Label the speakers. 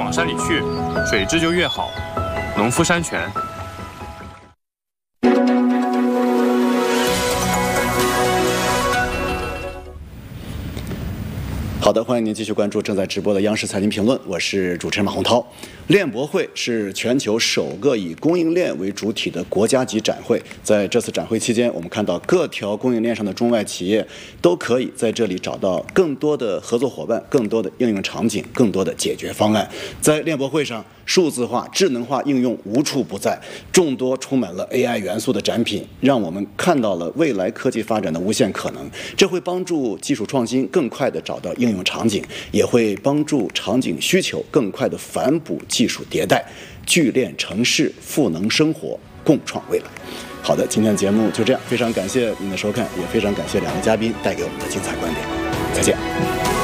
Speaker 1: 往山里去，水质就越好，农夫山泉。
Speaker 2: 好的，欢迎您继续关注正在直播的央视财经评论，我是主持人马洪涛。链博会是全球首个以供应链为主体的国家级展会，在这次展会期间，我们看到各条供应链上的中外企业都可以在这里找到更多的合作伙伴、更多的应用场景、更多的解决方案。在链博会上，数字化、智能化应用无处不在，众多充满了 AI 元素的展品，让我们看到了未来科技发展的无限可能。这会帮助技术创新更快地找到应用场景，也会帮助场景需求更快地反哺技术迭代，聚链城市，赋能生活，共创未来。好的，今天的节目就这样，非常感谢您的收看，也非常感谢两位嘉宾带给我们的精彩观点，再见。